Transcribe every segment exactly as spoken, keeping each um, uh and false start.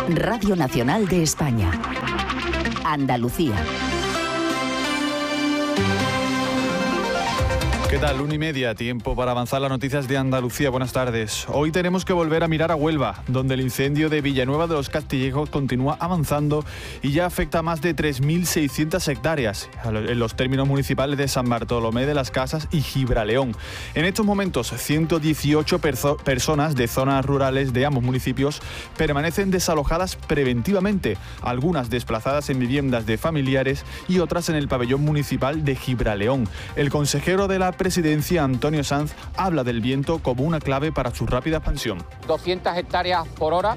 Radio Nacional de España. Andalucía. ¿Qué tal? Una y media, tiempo para avanzar las noticias de Andalucía. Buenas tardes. Hoy tenemos que volver a mirar a Huelva, donde el incendio de Villanueva de los Castillejos continúa avanzando y ya afecta a más de tres mil seiscientas hectáreas en los términos municipales de San Bartolomé de las Casas y Gibraleón. En estos momentos, ciento dieciocho perso- personas de zonas rurales de ambos municipios permanecen desalojadas preventivamente, algunas desplazadas en viviendas de familiares y otras en el pabellón municipal de Gibraleón. El consejero de la Presidencia, Antonio Sanz, habla del viento como una clave para su rápida expansión. doscientas hectáreas por hora,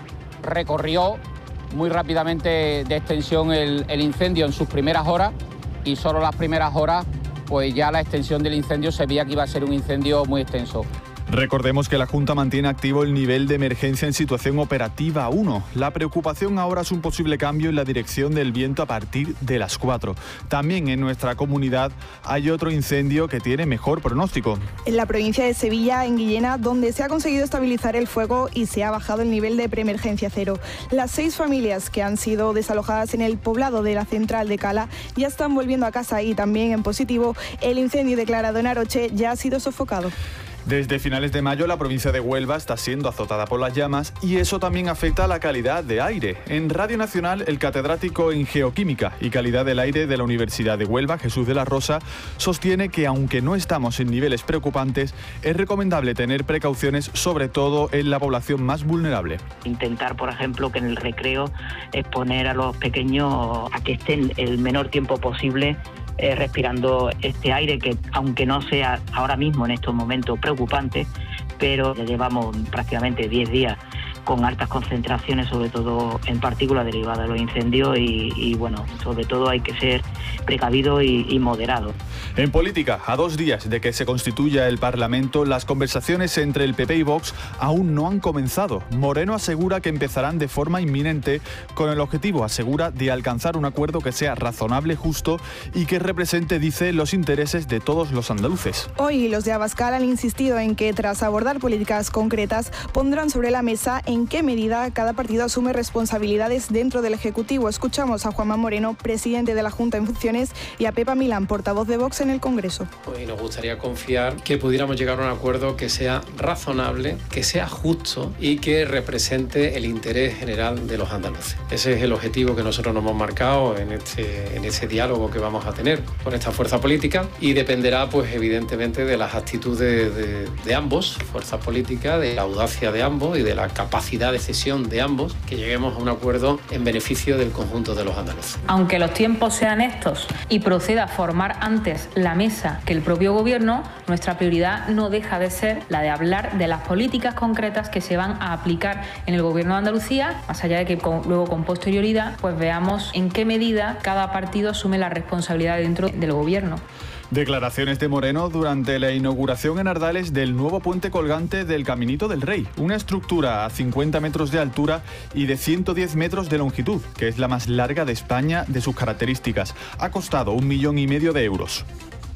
recorrió muy rápidamente de extensión el, el incendio en sus primeras horas y solo las primeras horas pues ya la extensión del incendio se veía que iba a ser un incendio muy extenso. Recordemos que la Junta mantiene activo el nivel de emergencia en situación operativa uno. La preocupación ahora es un posible cambio en la dirección del viento a partir de las cuatro. También en nuestra comunidad hay otro incendio que tiene mejor pronóstico. En la provincia de Sevilla, en Guillena, donde se ha conseguido estabilizar el fuego y se ha bajado el nivel de preemergencia cero. Las seis familias que han sido desalojadas en el poblado de la central de Cala ya están volviendo a casa y también en positivo el incendio declarado en Aroche ya ha sido sofocado. Desde finales de mayo la provincia de Huelva está siendo azotada por las llamas y eso también afecta a la calidad de aire. En Radio Nacional, el catedrático en Geoquímica y Calidad del Aire de la Universidad de Huelva, Jesús de la Rosa, sostiene que aunque no estamos en niveles preocupantes, es recomendable tener precauciones, sobre todo en la población más vulnerable. Intentar, por ejemplo, que en el recreo exponer a los pequeños a que estén el menor tiempo posible Eh, respirando este aire que, aunque no sea ahora mismo en estos momentos preocupante, pero ya llevamos prácticamente diez días con altas concentraciones, sobre todo en partículas derivadas de los incendios y, y bueno, sobre todo hay que ser precavido y, y moderado. En política, a dos días de que se constituya el Parlamento, las conversaciones entre el P P y Vox aún no han comenzado. Moreno asegura que empezarán de forma inminente con el objetivo, asegura, de alcanzar un acuerdo que sea razonable, justo y que represente, dice, los intereses de todos los andaluces. Hoy los de Abascal han insistido en que tras abordar políticas concretas pondrán sobre la mesa en qué medida cada partido asume responsabilidades dentro del Ejecutivo. Escuchamos a Juanma Moreno, presidente de la Junta en funciones, y a Pepa Milán, portavoz de Vox en el Congreso. Pues nos gustaría confiar que pudiéramos llegar a un acuerdo que sea razonable, que sea justo y que represente el interés general de los andaluces. Ese es el objetivo que nosotros nos hemos marcado en este, en ese diálogo que vamos a tener con esta fuerza política y dependerá, pues evidentemente, de las actitudes de, de ambos, fuerzas políticas, de la audacia de ambos y de la capacidad de cesión de ambos, que lleguemos a un acuerdo en beneficio del conjunto de los andaluces. Aunque los tiempos sean estos y proceda a formar antes la mesa que el propio gobierno, nuestra prioridad no deja de ser la de hablar de las políticas concretas que se van a aplicar en el gobierno de Andalucía, más allá de que con, luego con posterioridad pues veamos en qué medida cada partido asume la responsabilidad dentro del gobierno. Declaraciones de Moreno durante la inauguración en Ardales del nuevo puente colgante del Caminito del Rey, una estructura a cincuenta metros de altura y de ciento diez metros de longitud, que es la más larga de España de sus características. Ha costado un millón y medio de euros.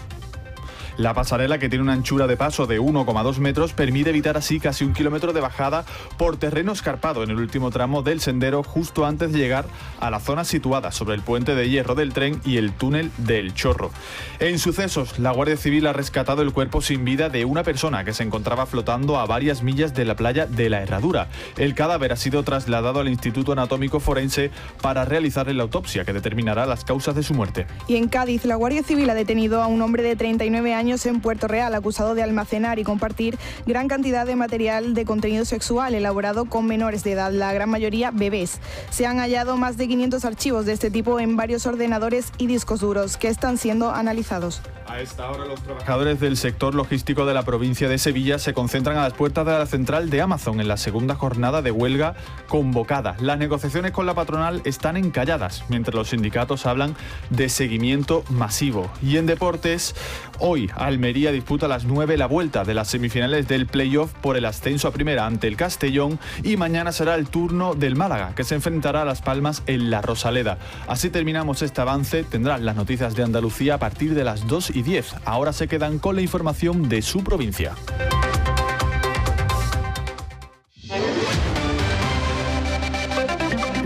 La pasarela, que tiene una anchura de paso de uno coma dos metros, permite evitar así casi un kilómetro de bajada por terreno escarpado en el último tramo del sendero, justo antes de llegar a la zona situada sobre el puente de hierro del tren y el túnel del Chorro. En sucesos, la Guardia Civil ha rescatado el cuerpo sin vida de una persona que se encontraba flotando a varias millas de la playa de la Herradura. El cadáver ha sido trasladado al Instituto Anatómico Forense para realizarle la autopsia que determinará las causas de su muerte. Y en Cádiz, la Guardia Civil ha detenido a un hombre de treinta y nueve años en Puerto Real, acusado de almacenar y compartir gran cantidad de material de contenido sexual elaborado con menores de edad, la gran mayoría bebés. Se han hallado más de quinientos archivos de este tipo en varios ordenadores y discos duros que están siendo analizados. A esta hora, los trabajadores del sector logístico de la provincia de Sevilla se concentran a las puertas de la central de Amazon en la segunda jornada de huelga convocada. Las negociaciones con la patronal están encalladas, mientras los sindicatos hablan de seguimiento masivo. Y en deportes, hoy Almería disputa a las nueve la vuelta de las semifinales del playoff por el ascenso a primera ante el Castellón, y mañana será el turno del Málaga, que se enfrentará a Las Palmas en la Rosaleda. Así terminamos este avance. Tendrán las noticias de Andalucía a partir de las dos y diez. Ahora se quedan con la información de su provincia.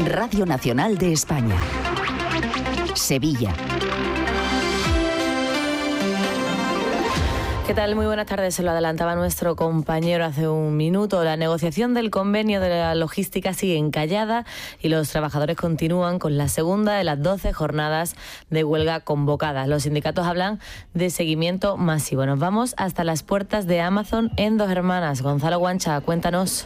Radio Nacional de España. Sevilla. ¿Qué tal? Muy buenas tardes. Se lo adelantaba nuestro compañero hace un minuto. La negociación del convenio de la logística sigue encallada y los trabajadores continúan con la segunda de las doce jornadas de huelga convocadas. Los sindicatos hablan de seguimiento masivo. Nos vamos hasta las puertas de Amazon en Dos Hermanas. Gonzalo Guancha, cuéntanos.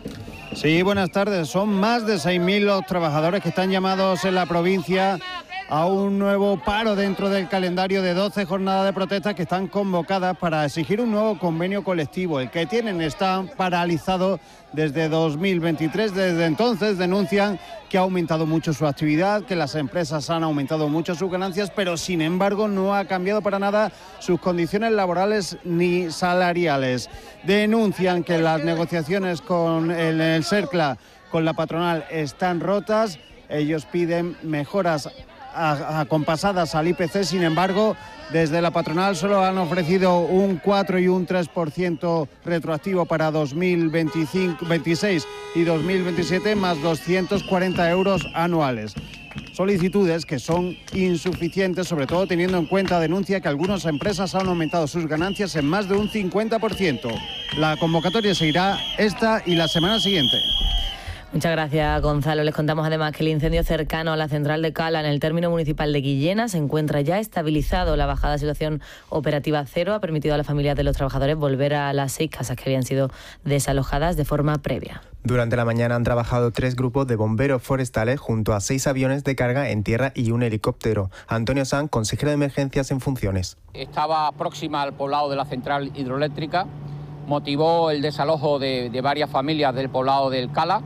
Sí, buenas tardes. Son más de seis mil los trabajadores que están llamados en la provincia a un nuevo paro dentro del calendario de doce jornadas de protestas que están convocadas para exigir un nuevo convenio colectivo. El que tienen está paralizado desde dos mil veintitrés. Desde entonces denuncian que ha aumentado mucho su actividad, que las empresas han aumentado mucho sus ganancias, pero sin embargo no ha cambiado para nada sus condiciones laborales ni salariales. Denuncian que las negociaciones con el, el CERCLA, con la patronal, están rotas. Ellos piden mejoras acompasadas al I P C, sin embargo, desde la patronal solo han ofrecido un cuatro y un tres por ciento retroactivo para dos mil veinticinco, veintiséis y dos mil veintisiete, más doscientos cuarenta euros anuales. Solicitudes que son insuficientes, sobre todo teniendo en cuenta, denuncia que algunas empresas han aumentado sus ganancias en más de un cincuenta por ciento. La convocatoria seguirá esta y la semana siguiente. Muchas gracias, Gonzalo. Les contamos además que el incendio cercano a la central de Cala, en el término municipal de Guillena, se encuentra ya estabilizado. La bajada de situación operativa cero ha permitido a las familias de los trabajadores volver a las seis casas que habían sido desalojadas de forma previa. Durante la mañana han trabajado tres grupos de bomberos forestales junto a seis aviones de carga en tierra y un helicóptero. Antonio Sanz, consejero de emergencias en funciones. Estaba próxima al poblado de la central hidroeléctrica, motivó el desalojo de, de varias familias del poblado del Cala.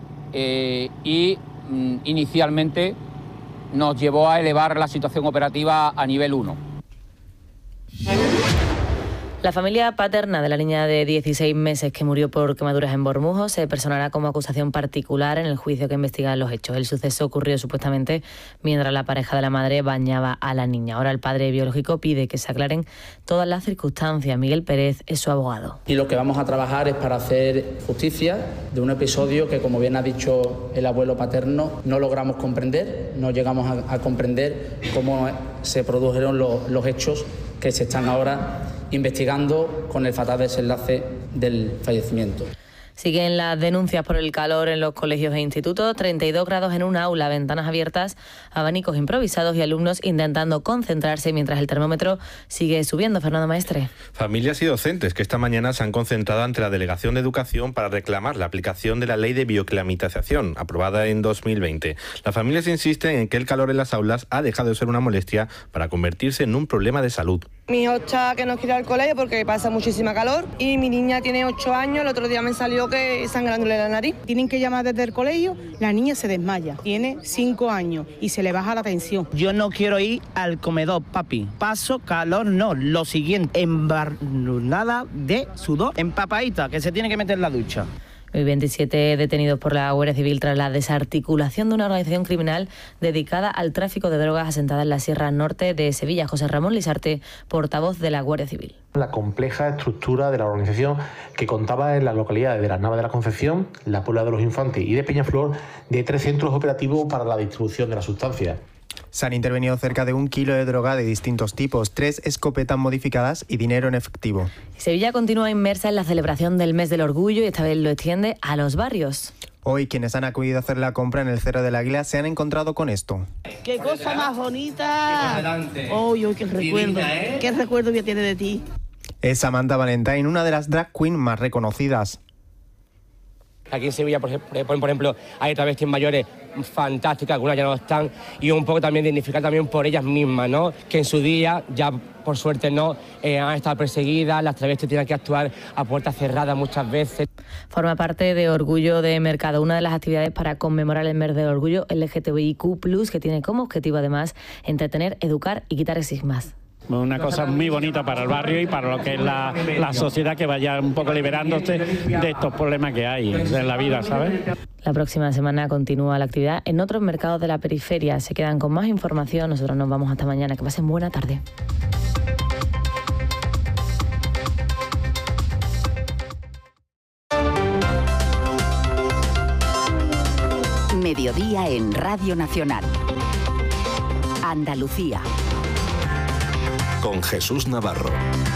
Eh, y mm, inicialmente nos llevó a elevar la situación operativa a nivel uno. La familia paterna de la niña de dieciséis meses que murió por quemaduras en Bormujos se personará como acusación particular en el juicio que investiga los hechos. El suceso ocurrió supuestamente mientras la pareja de la madre bañaba a la niña. Ahora el padre biológico pide que se aclaren todas las circunstancias. Miguel Pérez es su abogado. Y lo que vamos a trabajar es para hacer justicia de un episodio que, como bien ha dicho el abuelo paterno, no logramos comprender, no llegamos a, a comprender cómo se produjeron lo, los hechos que se están ahora investigando con el fatal desenlace del fallecimiento. Siguen las denuncias por el calor en los colegios e institutos. treinta y dos grados en un aula, ventanas abiertas, abanicos improvisados y alumnos intentando concentrarse mientras el termómetro sigue subiendo. Fernando Maestre. Familias y docentes que esta mañana se han concentrado ante la Delegación de Educación para reclamar la aplicación de la Ley de Bioclimatización, aprobada en dos mil veinte. Las familias insisten en que el calor en las aulas ha dejado de ser una molestia para convertirse en un problema de salud. Mi hijo está que no quiere ir al colegio porque pasa muchísima calor y mi niña tiene ocho años, el otro día me salió que sangrándole la nariz. Tienen que llamar desde el colegio, la niña se desmaya, tiene cinco años y se le baja la tensión. Yo no quiero ir al comedor, papi. Paso calor, no. Lo siguiente, embarnada de sudor, empapadita, que se tiene que meter en la ducha. Hoy veintisiete detenidos por la Guardia Civil tras la desarticulación de una organización criminal dedicada al tráfico de drogas asentada en la Sierra Norte de Sevilla. José Ramón Lisarte, portavoz de la Guardia Civil. La compleja estructura de la organización que contaba en las localidades de Las Navas de la Concepción, La Puebla de los Infantes y de Peñaflor de tres centros operativos para la distribución de la sustancia. Se han intervenido cerca de un kilo de droga de distintos tipos, tres escopetas modificadas y dinero en efectivo. Sevilla continúa inmersa en la celebración del Mes del Orgullo y esta vez lo extiende a los barrios. Hoy quienes han acudido a hacer la compra en el Cerro del Águila se han encontrado con esto. ¡Qué cosa más bonita! ¡Oh, yo qué recuerdo! ¿eh? ¿Qué recuerdo que tiene de ti? Es Samantha Valentine, una de las drag queen más reconocidas. Aquí en Sevilla, por ejemplo, hay travestis mayores fantásticas, algunas ya no están, y un poco también dignificar también por ellas mismas, ¿no? Que en su día, ya por suerte no, eh, han estado perseguidas, las travestis tienen que actuar a puertas cerradas muchas veces. Forma parte de Orgullo de Mercado, una de las actividades para conmemorar el mes del orgullo L G T B I Q plus, que tiene como objetivo además entretener, educar y quitar estigmas. Una cosa muy bonita para el barrio y para lo que es la, la sociedad, que vaya un poco liberándose de estos problemas que hay en la vida, ¿sabes? La próxima semana continúa la actividad en otros mercados de la periferia. Se quedan con más información. Nosotros nos vamos hasta mañana. Que pasen buena tarde. Mediodía en Radio Nacional. Andalucía. Con Jesús Navarro.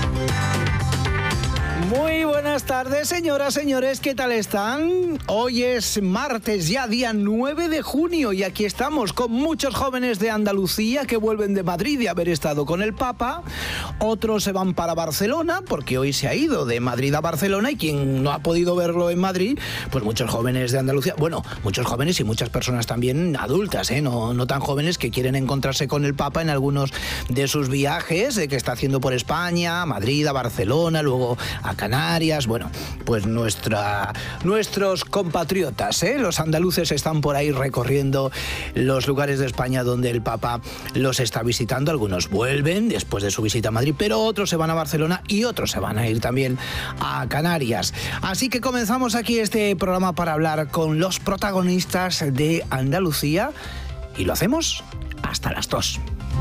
Muy buenas tardes, señoras, señores, ¿qué tal están? Hoy es martes, ya día nueve de junio, y aquí estamos con muchos jóvenes de Andalucía que vuelven de Madrid de haber estado con el Papa. Otros se van para Barcelona, porque hoy se ha ido de Madrid a Barcelona, y quien no ha podido verlo en Madrid, pues muchos jóvenes de Andalucía, bueno, muchos jóvenes y muchas personas también adultas, ¿eh? no, no tan jóvenes, que quieren encontrarse con el Papa en algunos de sus viajes eh, que está haciendo por España, a Madrid, a Barcelona, luego a Canarias. Bueno, pues nuestra, nuestros compatriotas, ¿eh? los andaluces, están por ahí recorriendo los lugares de España donde el Papa los está visitando. Algunos vuelven después de su visita a Madrid, pero otros se van a Barcelona y otros se van a ir también a Canarias. Así que comenzamos aquí este programa para hablar con los protagonistas de Andalucía, y lo hacemos hasta las dos.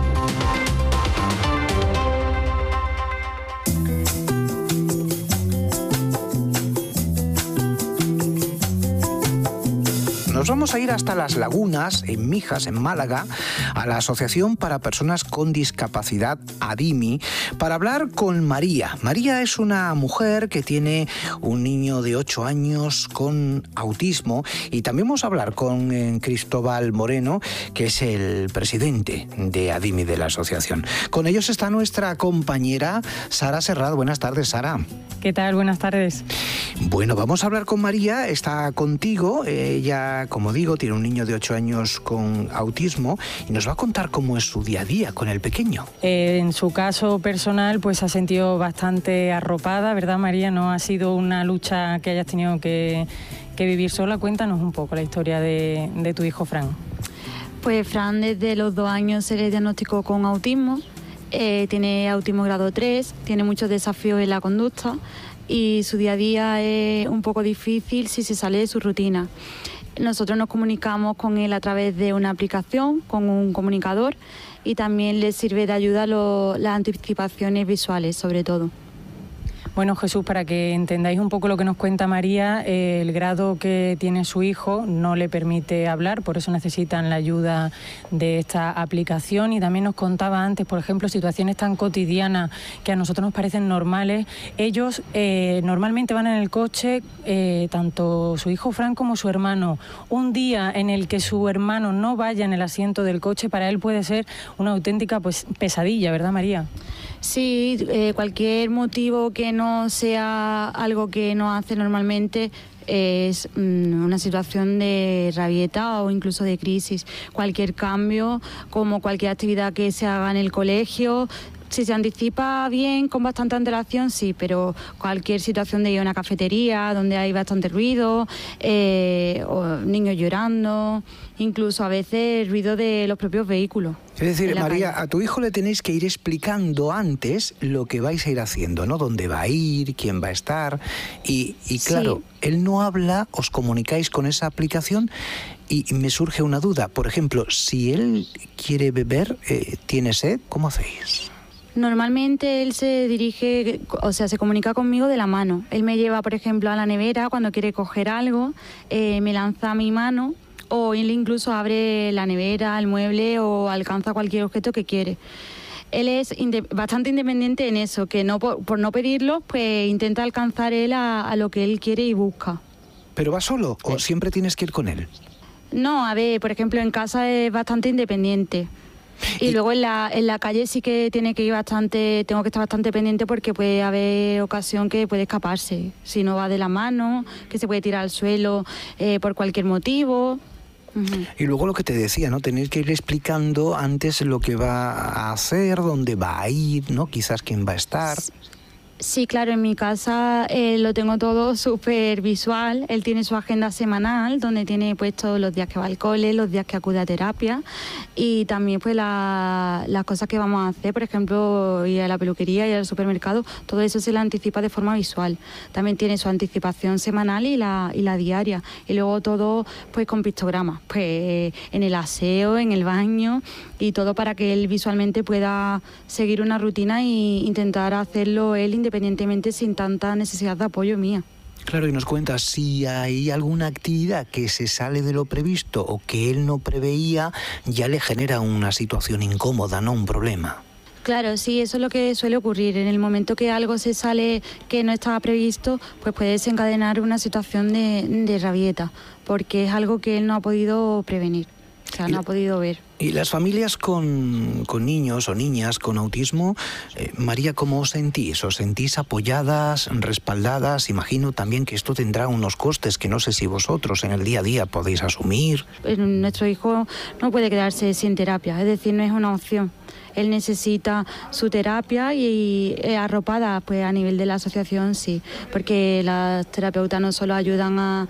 Nos vamos a ir hasta Las Lagunas, en Mijas, en Málaga, a la Asociación para Personas con Discapacidad, ADIMI, para hablar con María. María es una mujer que tiene un niño de ocho años con autismo, y también vamos a hablar con eh, Cristóbal Moreno, que es el presidente de ADIMI, de la asociación. Con ellos está nuestra compañera Sara Serrat. Buenas tardes, Sara. ¿Qué tal? Buenas tardes. Bueno, vamos a hablar con María, está contigo. Ella, como digo, tiene un niño de ocho años con autismo y nos va a contar cómo es su día a día con el pequeño. Eh, en su caso personal, pues se ha sentido bastante arropada, ¿verdad, María? No ha sido una lucha que hayas tenido que, que vivir sola. Cuéntanos un poco la historia de, de tu hijo Fran. Pues Fran desde los dos años se le diagnosticó con autismo. Eh, tiene autismo grado tres, tiene muchos desafíos en la conducta y su día a día es un poco difícil si se sale de su rutina. Nosotros nos comunicamos con él a través de una aplicación, con un comunicador, y también le sirve de ayuda lo, las anticipaciones visuales, sobre todo. Bueno, Jesús, para que entendáis un poco lo que nos cuenta María, eh, el grado que tiene su hijo no le permite hablar, por eso necesitan la ayuda de esta aplicación. Y también nos contaba antes, por ejemplo, situaciones tan cotidianas que a nosotros nos parecen normales. Ellos eh, normalmente van en el coche, eh, tanto su hijo Fran como su hermano. Un día en el que su hermano no vaya en el asiento del coche, para él puede ser una auténtica pues, pesadilla, ¿verdad, María? Sí, eh, cualquier motivo que no sea algo que no hace normalmente es mm, una situación de rabieta o incluso de crisis. Cualquier cambio, como cualquier actividad que se haga en el colegio, si se anticipa bien, con bastante antelación, sí, pero cualquier situación de ir a una cafetería donde hay bastante ruido, eh, o niños llorando, incluso a veces ruido de los propios vehículos. Es decir, María, calle. A tu hijo le tenéis que ir explicando antes lo que vais a ir haciendo, ¿no? Dónde va a ir, quién va a estar. Y, y claro, sí. Él no habla, os comunicáis con esa aplicación, y me surge una duda. Por ejemplo, si él quiere beber, eh, tiene sed, ¿cómo hacéis? Normalmente él se dirige, o sea, se comunica conmigo de la mano. Él me lleva, por ejemplo, a la nevera cuando quiere coger algo, eh, me lanza mi mano, o él incluso abre la nevera, el mueble, o alcanza cualquier objeto que quiere. Él es inde- bastante independiente en eso, que no por, por no pedirlo, pues intenta alcanzar él a, a lo que él quiere y busca. ¿Pero va solo o siempre tienes que ir con él? No, a ver, por ejemplo, en casa es bastante independiente. Y, y luego en la, en la calle sí que tiene que ir bastante, tengo que estar bastante pendiente, porque puede haber ocasión que puede escaparse. Si no va de la mano, que se puede tirar al suelo eh, por cualquier motivo. Uh-huh. Y luego lo que te decía, ¿no? Tener que ir explicando antes lo que va a hacer, dónde va a ir, ¿no? Quizás quién va a estar. Sí, claro, en mi casa eh, lo tengo todo súper visual. Él tiene su agenda semanal donde tiene puestos los días que va al cole, los días que acude a terapia, y también pues la, las cosas que vamos a hacer, por ejemplo, ir a la peluquería, ir al supermercado, todo eso se le anticipa de forma visual. También tiene su anticipación semanal y la, y la diaria. Y luego todo pues con pictogramas, pues en el aseo, en el baño, y todo para que él visualmente pueda seguir una rutina e intentar hacerlo él independientemente, sin tanta necesidad de apoyo mía. Claro, y nos cuenta si hay alguna actividad que se sale de lo previsto o que él no preveía, ya le genera una situación incómoda, ¿no? Un problema. Claro, sí, eso es lo que suele ocurrir. En el momento que algo se sale que no estaba previsto, pues puede desencadenar una situación de, de rabieta, porque es algo que él no ha podido prevenir, o sea, no ha podido ver. Y las familias con, con niños o niñas con autismo, eh, María, ¿cómo os sentís? ¿Os sentís apoyadas, respaldadas? Imagino también que esto tendrá unos costes que no sé si vosotros en el día a día podéis asumir. Pues nuestro hijo no puede quedarse sin terapia, es decir, no es una opción. Él necesita su terapia y eh, arropada pues a nivel de la asociación, sí, porque las terapeutas no solo ayudan a,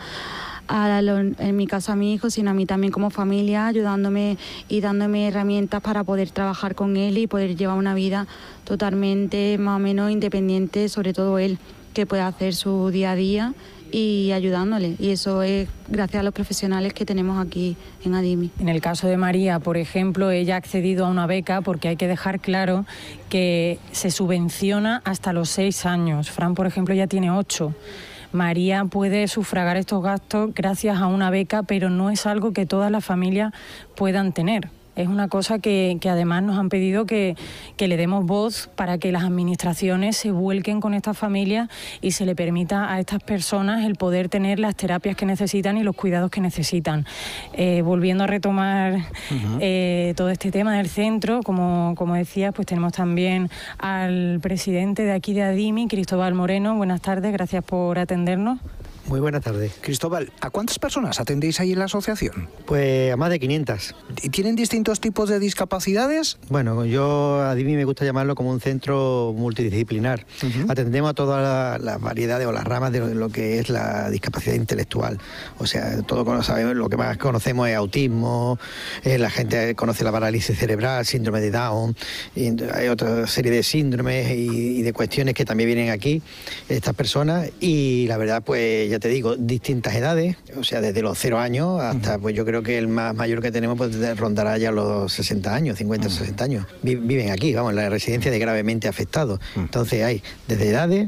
a lo, en mi caso a mi hijo, sino a mí también como familia, ayudándome y dándome herramientas para poder trabajar con él y poder llevar una vida totalmente más o menos independiente, sobre todo él, que pueda hacer su día a día y ayudándole, y eso es gracias a los profesionales que tenemos aquí en ADIMI. En el caso de María, por ejemplo, ella ha accedido a una beca porque hay que dejar claro que se subvenciona hasta los seis años. Fran, por ejemplo, ya tiene ocho. María puede sufragar estos gastos gracias a una beca, pero no es algo que todas las familias puedan tener. Es una cosa que, que además nos han pedido que, que le demos voz para que las administraciones se vuelquen con estas familias y se le permita a estas personas el poder tener las terapias que necesitan y los cuidados que necesitan. Eh, volviendo a retomar uh-huh. eh, todo este tema del centro, como, como decías, pues tenemos también al presidente de aquí de ADIMI, Cristóbal Moreno. Buenas tardes, gracias por atendernos. Muy buenas tardes. Cristóbal, ¿a cuántas personas atendéis ahí en la asociación? Pues a más de quinientas. ¿Y tienen distintos tipos de discapacidades? Bueno, yo a ADIMI me gusta llamarlo como un centro multidisciplinar. Uh-huh. Atendemos a todas las la variedades o las ramas de lo que es la discapacidad intelectual. O sea, todo lo sabemos, lo que más conocemos es autismo, eh, la gente conoce la parálisis cerebral, síndrome de Down, y hay otra serie de síndromes y, y de cuestiones que también vienen aquí, estas personas, y la verdad, pues ya te digo, distintas edades, o sea, desde los cero años hasta, uh-huh. pues yo creo que el más mayor que tenemos pues rondará ya los sesenta años, cincuenta, uh-huh. sesenta años. Viven aquí, vamos, en la residencia de gravemente afectados. Uh-huh. Entonces hay desde edades,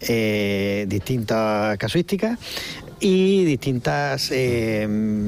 eh, distintas casuísticas y distintas, eh,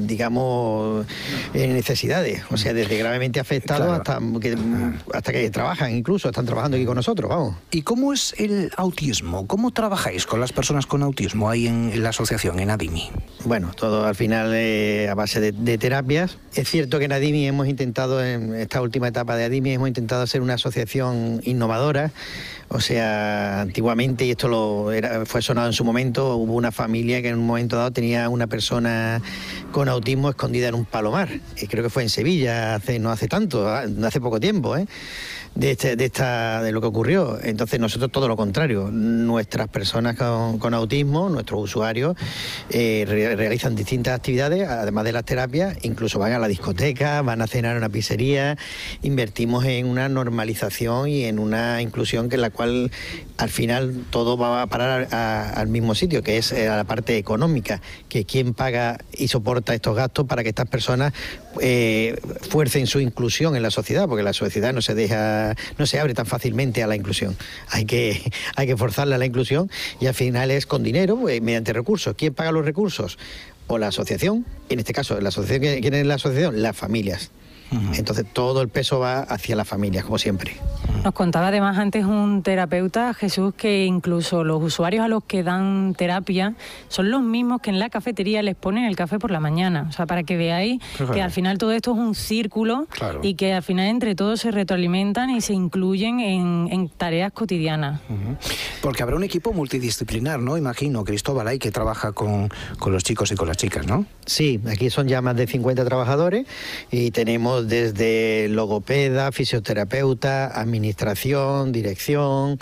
digamos, eh, necesidades. O sea, desde gravemente afectados claro. hasta, que, hasta que trabajan, incluso están trabajando aquí con nosotros, vamos. ¿Y cómo es el autismo? ¿Cómo trabajáis con las personas con autismo ahí en, en la asociación, en ADIMI? Bueno, todo al final eh, a base de, de terapias. Es cierto que en ADIMI hemos intentado, en esta última etapa de ADIMI, hemos intentado hacer una asociación innovadora. O sea, antiguamente, y esto lo era, fue sonado en su momento, hubo una familia que en un momento dado tenía una persona con autismo escondida en un palomar. Y creo que fue en Sevilla, hace, no hace tanto, hace poco tiempo, ¿eh? De, este, de, esta, de lo que ocurrió. Entonces nosotros todo lo contrario. Nuestras personas con, con autismo, nuestros usuarios, eh, re, realizan distintas actividades, además de las terapias, incluso van a la discoteca, van a cenar a una pizzería. Invertimos en una normalización y en una inclusión que en la cual al final todo va a parar a, a, al mismo sitio, que es a la parte económica, que quién paga y soporta estos gastos para que estas personas eh, fuercen su inclusión en la sociedad, porque la sociedad no se deja, no se abre tan fácilmente a la inclusión. Hay que, hay que forzarle a la inclusión y al final es con dinero, pues, mediante recursos. ¿Quién paga los recursos? O la asociación, en este caso, la asociación, ¿quién es la asociación? Las familias. Entonces todo el peso va hacia las familias, como siempre. Nos contaba además antes un terapeuta, Jesús, que incluso los usuarios a los que dan terapia son los mismos que en la cafetería les ponen el café por la mañana. O sea, para que veáis claro. que al final todo esto es un círculo claro. y que al final entre todos se retroalimentan y se incluyen en, en tareas cotidianas. Uh-huh. Porque habrá un equipo multidisciplinar, ¿no? Imagino, Cristóbal, ahí que trabaja con, con los chicos y con las chicas, ¿no? Sí, aquí son ya más de cincuenta trabajadores y tenemos desde logopeda, fisioterapeuta, administración, dirección,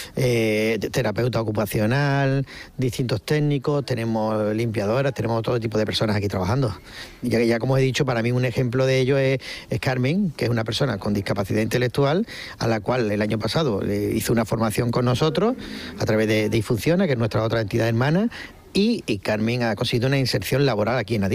eh, terapeuta ocupacional, distintos técnicos, tenemos limpiadoras, tenemos todo tipo de personas aquí trabajando. Ya, ya como he dicho, para mí un ejemplo de ello es, es Carmen, que es una persona con discapacidad intelectual, a la cual el año pasado eh, hizo una formación con nosotros a través de, de Ifunciona, que es nuestra otra entidad hermana, y, y Carmen ha conseguido una inserción laboral aquí en ADIMI.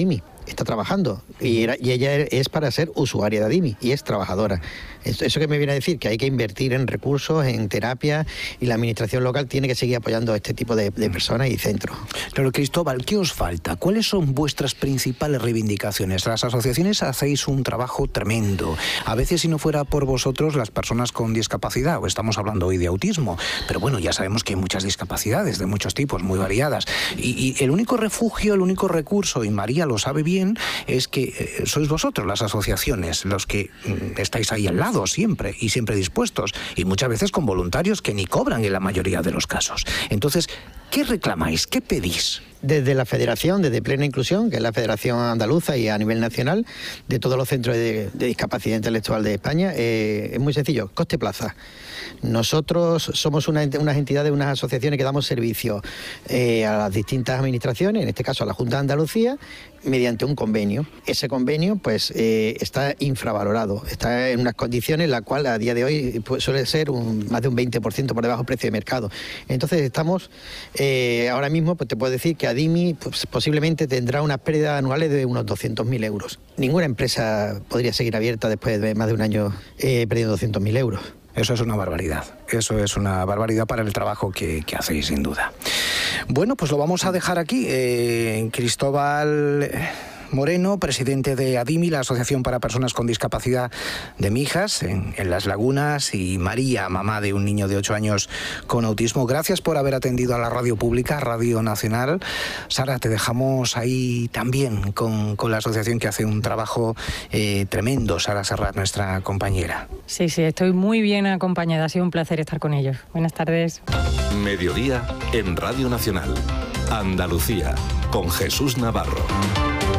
está trabajando y, era, y ella es para ser usuaria de ADIMI y es trabajadora. Eso, eso que me viene a decir que hay que invertir en recursos, en terapia, y la administración local tiene que seguir apoyando a este tipo de, de personas y centros. Claro, Cristóbal, ¿qué os falta? ¿Cuáles son vuestras principales reivindicaciones? Las asociaciones hacéis un trabajo tremendo. A veces, si no fuera por vosotros, las personas con discapacidad, o estamos hablando hoy de autismo, pero bueno, ya sabemos que hay muchas discapacidades de muchos tipos, muy variadas. Y, y el único refugio, el único recurso, y María lo sabe bien, es que eh, sois vosotros, las asociaciones, los que mm, estáis ahí al lado siempre y siempre dispuestos, y muchas veces con voluntarios que ni cobran en la mayoría de los casos. Entonces, ¿qué reclamáis? ¿Qué pedís? Desde la Federación, desde Plena Inclusión, que es la Federación Andaluza, y a nivel nacional, de todos los centros de, de discapacidad intelectual de España, eh, es muy sencillo, coste plaza. Nosotros somos una, unas entidades, unas asociaciones que damos servicio eh, a las distintas administraciones, en este caso a la Junta de Andalucía, mediante un convenio. Ese convenio pues eh, está infravalorado, está en unas condiciones en las cuales a día de hoy pues, suele ser un, más de un veinte por ciento por debajo del precio de mercado. Entonces estamos, eh, ahora mismo pues te puedo decir que ADIMI pues, posiblemente tendrá unas pérdidas anuales de unos doscientos mil euros. Ninguna empresa podría seguir abierta después de más de un año eh, perdiendo doscientos mil euros. Eso es una barbaridad, eso es una barbaridad para el trabajo que, que hacéis, sin duda. Bueno, pues lo vamos a dejar aquí. Eh, Cristóbal Moreno, presidente de ADIMI, la Asociación para Personas con Discapacidad de Mijas, en, en Las Lagunas, y María, mamá de un niño de ocho años con autismo. Gracias por haber atendido a la radio pública, Radio Nacional. Sara, te dejamos ahí también con, con la asociación, que hace un trabajo eh, tremendo. Sara Serrat, nuestra compañera. Sí, sí, estoy muy bien acompañada. Ha sido un placer estar con ellos. Buenas tardes. Mediodía en Radio Nacional. Andalucía, con Jesús Navarro.